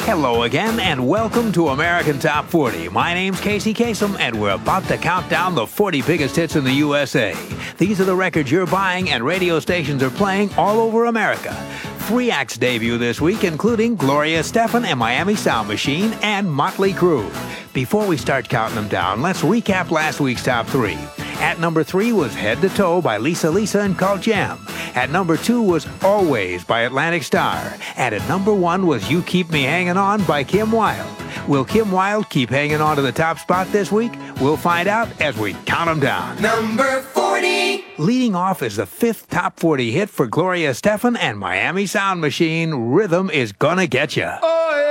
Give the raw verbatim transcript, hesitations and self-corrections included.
Hello again, and welcome to American Top forty. My name's Casey Kasem, and we're about to count down the forty biggest hits in the U S A. These are the records you're buying and radio stations are playing all over America. Three acts debut this week, including Gloria Estefan and Miami Sound Machine and Motley Crue. Before we start counting them down, let's recap last week's top three. At number three was Head to Toe by Lisa Lisa and Cult Jam. At number two was Always by Atlantic Starr. And at number one was You Keep Me Hanging On by Kim Wilde. Will Kim Wilde keep hanging on to the top spot this week? We'll find out as we count them down. Number forty. Leading off is the fifth top forty hit for Gloria Estefan and Miami Sound Machine. Rhythm is Gonna Get Ya. Oh,